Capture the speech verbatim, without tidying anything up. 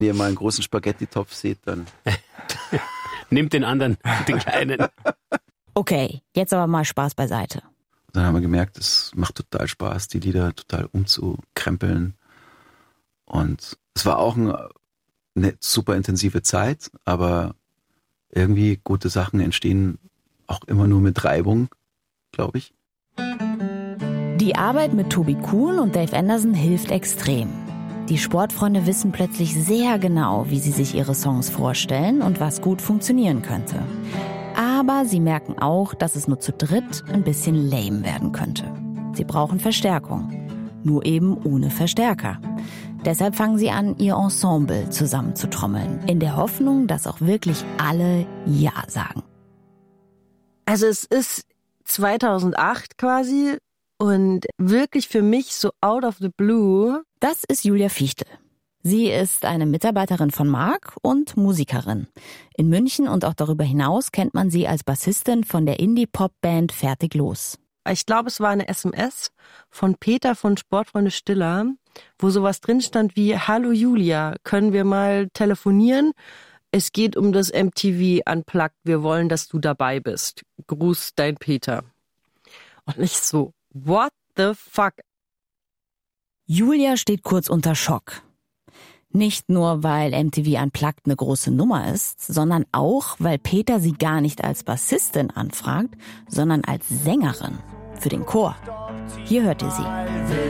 Wenn ihr mal einen großen Spaghetti-Topf seht, dann... Nimmt den anderen, den kleinen. Okay, jetzt aber mal Spaß beiseite. Dann haben wir gemerkt, es macht total Spaß, die Lieder total umzukrempeln. Und es war auch eine, eine super intensive Zeit, aber irgendwie gute Sachen entstehen auch immer nur mit Reibung, glaube ich. Die Arbeit mit Tobi Kuhn und Dave Anderson hilft extrem. Die Sportfreunde wissen plötzlich sehr genau, wie sie sich ihre Songs vorstellen und was gut funktionieren könnte. Aber sie merken auch, dass es nur zu dritt ein bisschen lame werden könnte. Sie brauchen Verstärkung, nur eben ohne Verstärker. Deshalb fangen sie an, ihr Ensemble zusammenzutrommeln, in der Hoffnung, dass auch wirklich alle Ja sagen. Also es ist zweitausendacht quasi und wirklich für mich so out of the blue. Das ist Julia Fichtel. Sie ist eine Mitarbeiterin von Marc und Musikerin. In München und auch darüber hinaus kennt man sie als Bassistin von der Indie-Pop-Band Fertig Los. Ich glaube, es war eine S M S von Peter von Sportfreunde Stiller, wo sowas drin stand wie: Hallo Julia, können wir mal telefonieren? Es geht um das M T V Unplugged, wir wollen, dass du dabei bist. Gruß, dein Peter. Und ich so, what the fuck? Julia steht kurz unter Schock. Nicht nur, weil M T V Unplugged eine große Nummer ist, sondern auch, weil Peter sie gar nicht als Bassistin anfragt, sondern als Sängerin für den Chor. Hier hört ihr sie.